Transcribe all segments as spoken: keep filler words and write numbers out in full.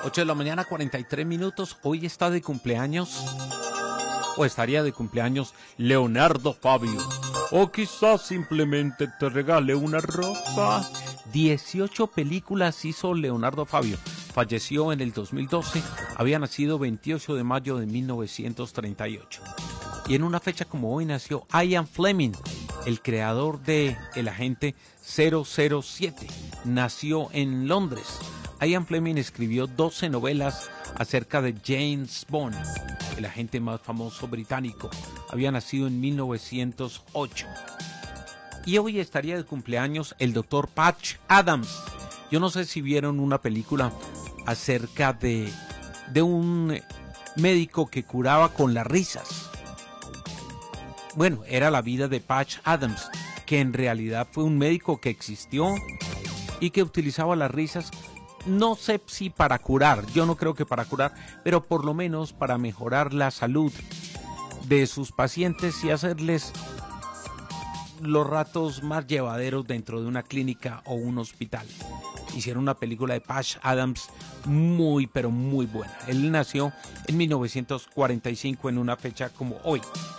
ocho de la mañana, cuarenta y tres minutos. Hoy está de cumpleaños, o estaría de cumpleaños, Leonardo Fabio. O quizás simplemente te regale una rosa. dieciocho películas hizo Leonardo Fabio. Falleció en el dos mil doce. Había nacido veintiocho de mayo de mil novecientos treinta y ocho. Y en una fecha como hoy nació Ian Fleming, el creador de El Agente cero cero siete. Nació en Londres. Ian Fleming escribió doce novelas acerca de James Bond, el agente más famoso británico. Había nacido en mil novecientos ocho. Y hoy estaría de cumpleaños el doctor Patch Adams. Yo no sé si vieron una película acerca de, de un médico que curaba con las risas. Bueno, era la vida de Patch Adams, que en realidad fue un médico que existió y que utilizaba las risas. No sé si para curar, yo no creo que para curar, pero por lo menos para mejorar la salud de sus pacientes y hacerles los ratos más llevaderos dentro de una clínica o un hospital. Hicieron una película de Patch Adams muy, pero muy buena. Él nació en mil novecientos cuarenta y cinco en una fecha como hoy.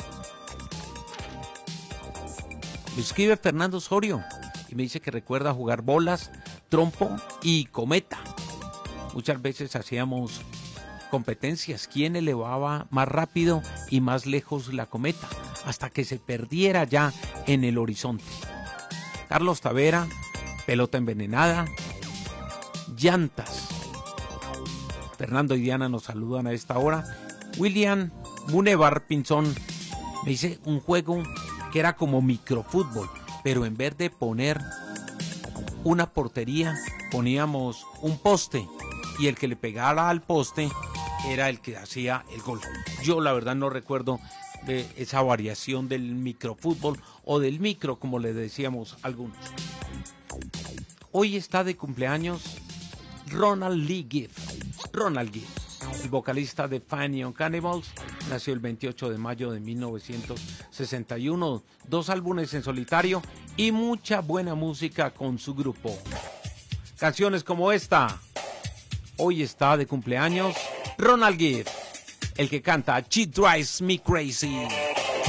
Lo escribe Fernando Osorio y me dice que recuerda jugar bolas, trompo y cometa. Muchas veces hacíamos competencias, quién elevaba más rápido y más lejos la cometa, hasta que se perdiera ya en el horizonte. Carlos Tavera, pelota envenenada, llantas. Fernando y Diana nos saludan a esta hora. William Munevar Pinzón me dice un juego que era como microfútbol, pero en vez de poner una portería, poníamos un poste y el que le pegara al poste era el que hacía el gol. Yo la verdad no recuerdo de esa variación del microfútbol o del micro, como le decíamos algunos. Hoy está de cumpleaños Ronald Lee Gibb. Ronald Gibb, el vocalista de Fine Young Cannibals, nació el veintiocho de mayo de mil novecientos sesenta y uno. Dos álbumes en solitario y mucha buena música con su grupo. Canciones como esta. Hoy está de cumpleaños Ronald Gibb, el que canta She Drives Me Crazy.